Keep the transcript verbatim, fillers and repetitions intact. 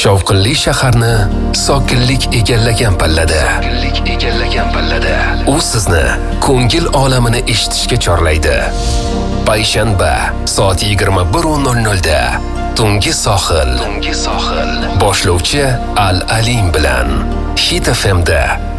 Shovqinli shaharni sokinlik egallagan pallada. Sokinlik egallagan pallada. U sizni ko'ngil olamini eshitishga chorlaydi. Payshanba soat yigirma bir nol nol da Tungi sohil. Tungi sohil. Boshlovchi Al Alim bilan Hit F M da